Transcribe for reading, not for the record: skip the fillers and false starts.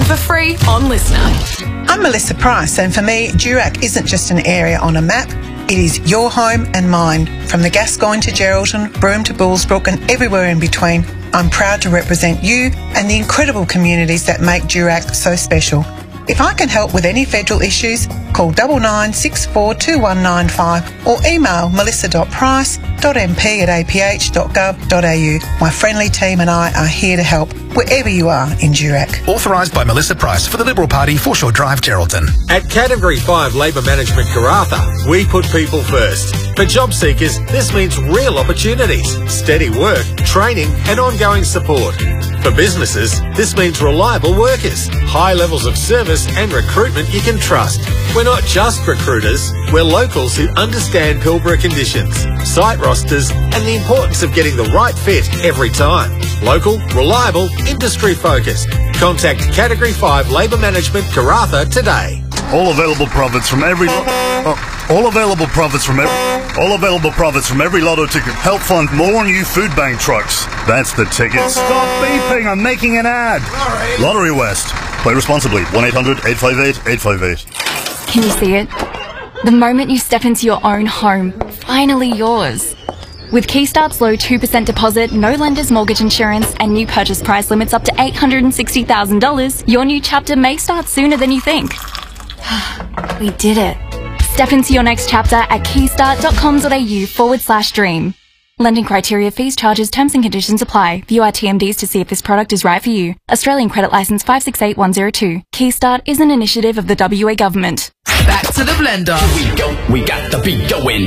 Listen for free on Listener. I'm Melissa Price, and for me, Durack isn't just an area on a map, it is your home and mine. From the Gascoyne to Geraldton, Broome to Bullsbrook and everywhere in between, I'm proud to represent you and the incredible communities that make Durack so special. If I can help with any federal issues, call 99642195 or email melissa.price.mp@aph.gov.au. My friendly team and I are here to help wherever you are in Durack. Authorised by Melissa Price for the Liberal Party, Foreshore Drive, Geraldton. At Category 5 Labour Management Karratha, we put people first. For job seekers, this means real opportunities, steady work, training and ongoing support. For businesses, this means reliable workers, high levels of service and recruitment you can trust. We're not just recruiters, we're locals who understand Pilbara conditions, site rosters and the importance of getting the right fit every time. Local, reliable, industry focused. Contact Category 5 Labour Management Karratha today. All available profits from every lotto ticket help fund more new food bank trucks. That's the ticket. Stop beeping, I'm making an ad. Lottery West. Play responsibly. 1-800-858-858. Can you see it? The moment you step into your own home, finally yours. With Keystart's low 2% deposit, no lender's mortgage insurance, and new purchase price limits up to $860,000, your new chapter may start sooner than you think. We did it. Step into your next chapter at keystart.com.au/dream. Lending criteria, fees, charges, terms and conditions apply. View our TMDs to see if this product is right for you. Australian Credit Licence 568102. Keystart is an initiative of the WA Government. Back to the blender. Here we go. We got the beat going.